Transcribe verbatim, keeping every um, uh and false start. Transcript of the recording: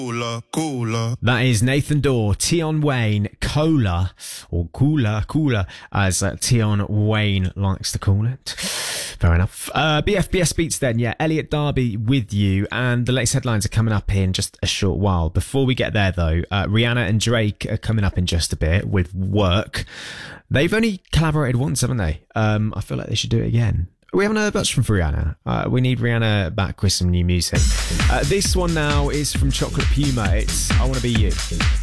Cooler, cooler. That is Nathan Dorr, Tion Wayne, Cola, or Cooler, Cooler, as uh, Tion Wayne likes to call it. Fair enough. Uh, B F B S Beats then, yeah. Elliot Darby with you, and the latest headlines are coming up in just a short while. Before we get there, though, uh, Rihanna and Drake are coming up in just a bit with Work. They've only collaborated once, haven't they? Um, I feel like they should do it again. We haven't heard much from Rihanna. Uh, we need Rihanna back with some new music. Uh, this one now is from Chocolate Puma. It's I Wanna Be You.